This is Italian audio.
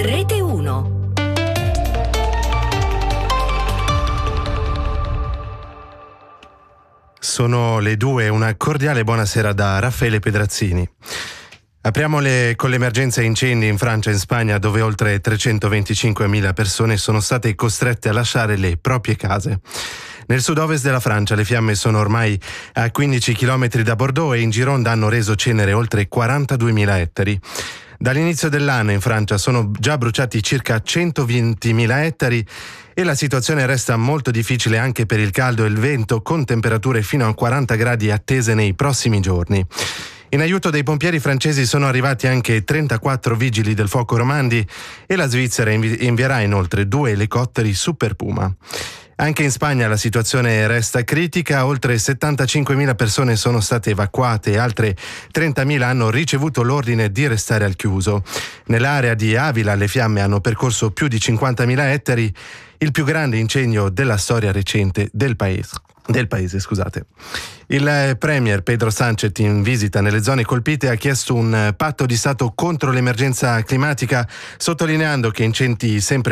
Rete 1. Sono le 2, una cordiale buonasera da Raffaele Pedrazzini. Apriamo con l'emergenza incendi in Francia e in Spagna, dove oltre 325.000 persone sono state costrette a lasciare le proprie case. Nel sud-ovest della Francia le fiamme sono ormai a 15 km da Bordeaux e in Gironde hanno reso cenere oltre 42.000 ettari. Dall'inizio dell'anno in Francia sono già bruciati circa 120.000 ettari e la situazione resta molto difficile anche per il caldo e il vento, con temperature fino a 40 gradi attese nei prossimi giorni. In aiuto dei pompieri francesi sono arrivati anche 34 vigili del fuoco romandi e la Svizzera invierà inoltre 2 elicotteri Super Puma. Anche in Spagna la situazione resta critica, oltre 75.000 persone sono state evacuate e altre 30.000 hanno ricevuto l'ordine di restare al chiuso. Nell'area di Avila le fiamme hanno percorso più di 50.000 ettari, il più grande incendio della storia recente del paese. Il premier Pedro Sánchez, in visita nelle zone colpite, ha chiesto un patto di Stato contro l'emergenza climatica, sottolineando che incendi sempre